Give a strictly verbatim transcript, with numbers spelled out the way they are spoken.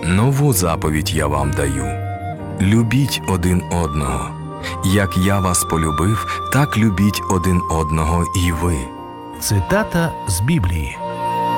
Нову заповідь я вам даю. Любіть один одного. Як я вас полюбив, так любіть один одного і ви. Цитата з Біблії.